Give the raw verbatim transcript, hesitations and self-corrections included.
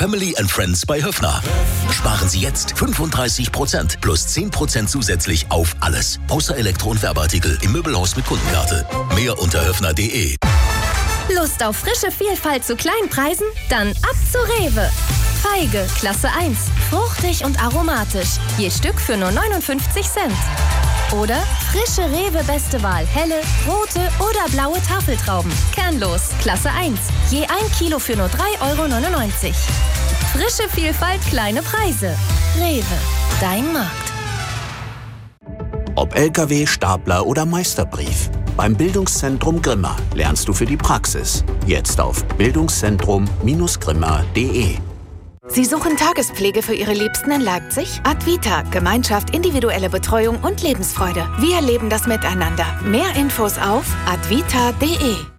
Family and Friends bei Höffner. Sparen Sie jetzt fünfunddreißig Prozent plus zehn Prozent zusätzlich auf alles. Außer Elektro- und Werbeartikel im Möbelhaus mit Kundenkarte. Mehr unter höffner punkt de. Lust auf frische Vielfalt zu Kleinpreisen? Dann ab zu Rewe. Feige, Klasse eins. Fruchtig und aromatisch. Je Stück für nur neunundfünfzig Cent. Oder frische Rewe Beste Wahl. Helle, rote oder blaue Tafeltrauben. Kernlos, Klasse eins. Je ein Kilo für nur drei Euro neunundneunzig. Frische Vielfalt, kleine Preise. Rewe, dein Markt. Ob L K W, Stapler oder Meisterbrief. Beim Bildungszentrum Grimma lernst du für die Praxis. Jetzt auf bildungszentrum Bindestrich grimma punkt de. Sie suchen Tagespflege für Ihre Liebsten in Leipzig? Advita, Gemeinschaft, individuelle Betreuung und Lebensfreude. Wir leben das miteinander. Mehr Infos auf advita punkt de.